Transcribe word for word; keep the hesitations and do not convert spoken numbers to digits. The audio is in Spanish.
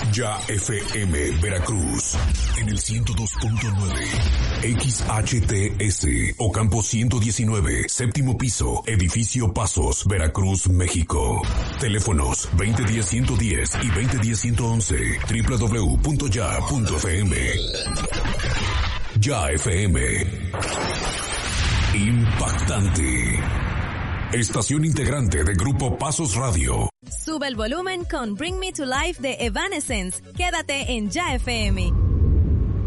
Ya F M Veracruz en el ciento dos punto nueve, X H T S Ocampo ciento diecinueve, séptimo piso, edificio Pasos, Veracruz, México. Teléfonos veinte diez ciento diez y veinte diez ciento once, doble u doble u doble u punto ya punto f m. Ya F M. Impactante. Estación integrante de Grupo Pasos Radio. Sube el volumen con Bring Me to Life de Evanescence. Quédate en Ya F M.